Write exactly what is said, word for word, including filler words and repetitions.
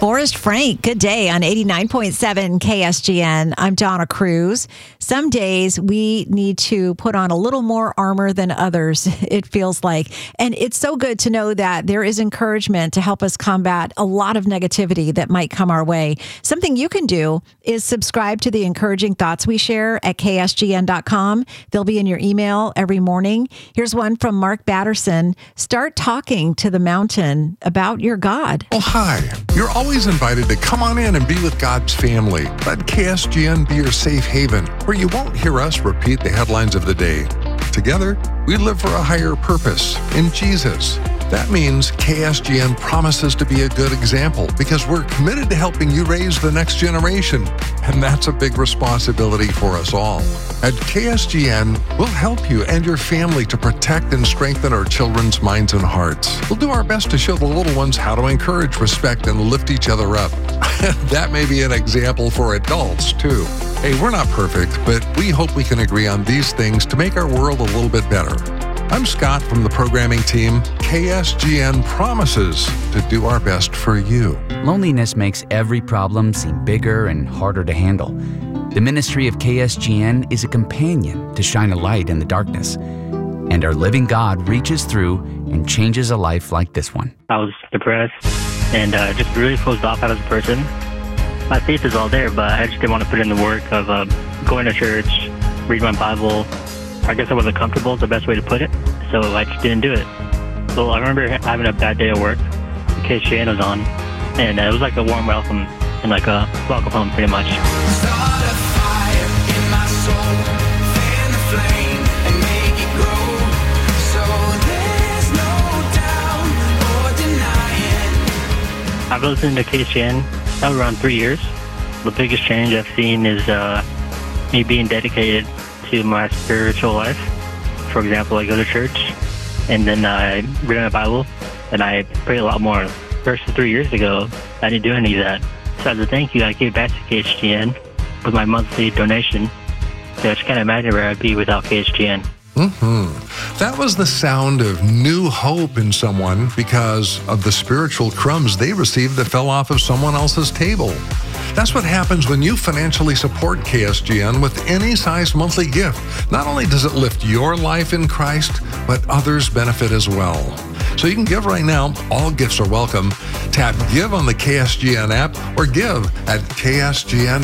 Forrest Frank, good day on eighty-nine point seven K S G N. I'm Donna Cruz. Some days we need to put on a little more armor than others, it feels like. And it's so good to know that there is encouragement to help us combat a lot of negativity that might come our way. Something you can do is subscribe to the encouraging thoughts we share at K S G N dot com. They'll be in your email every morning. Here's one from Mark Batterson. Start talking to the mountain about your God. Oh, hi. You're always invited to come on in and be with God's family. Let K S G N be your safe haven, where you won't hear us repeat the headlines of the day. Together, we live for a higher purpose in Jesus. That means K S G N promises to be a good example because we're committed to helping you raise the next generation. And that's a big responsibility for us all. At K S G N, we'll help you and your family to protect and strengthen our children's minds and hearts. We'll do our best to show the little ones how to encourage, respect, and lift each other up. That may be an example for adults, too. Hey, we're not perfect, but we hope we can agree on these things to make our world a little bit better. I'm Scott from the programming team. K S G N promises to do our best for you. Loneliness makes every problem seem bigger and harder to handle. The ministry of K S G N is a companion to shine a light in the darkness. And our living God reaches through and changes a life like this one. I was depressed and uh, just really closed off as a person. My faith is all there, but I just didn't want to put in the work of uh, going to church, reading my Bible. I guess I wasn't comfortable, is the best way to put it, so I just didn't do it. So I remember having a bad day at work. The K S G N was on, and uh, it was like a warm welcome and like a welcome home, pretty much. Start a fire in my soul, fan the flame and make it grow. So there's no doubt or denying. I've listened to K S G N now around three years. The biggest change I've seen is uh, me being dedicated to my spiritual life. For example, I go to church and then I read my Bible and I pray a lot more. Versus three years ago, I didn't do any of that. So as a thank you, I gave back to K S G N with my monthly donation. So I just can't imagine where I'd be without K S G N. Mm-hmm. That was the sound of new hope in someone because of the spiritual crumbs they received that fell off of someone else's table. That's what happens when you financially support K S G N with any size monthly gift. Not only does it lift your life in Christ, but others benefit as well. So you can give right now. All gifts are welcome. Tap Give on the K S G N app or give at K S G N.